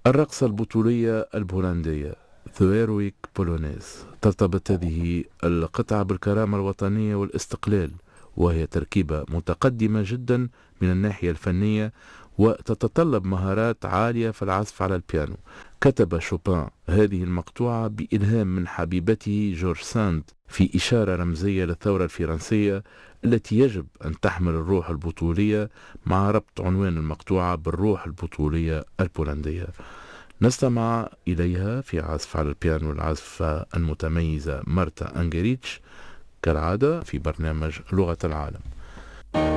الرقصة البطولية البولندية The Heroic Polonaise. ترتبط هذه القطعة بالكرامة الوطنية والاستقلال، وهي تركيبة متقدمة جدا من الناحية الفنية وتتطلب مهارات عالية في العزف على البيانو. كتب شوبان هذه المقطوعة بإلهام من حبيبته جورج ساند في إشارة رمزية للثورة الفرنسية التي يجب أن تحمل الروح البطولية، مع ربط عنوان المقطوعة بالروح البطولية البولندية. نستمع إليها في عزف على البيانو العزفة المتميزة مارتا أنجريتش كالعادة في برنامج لغة العالم.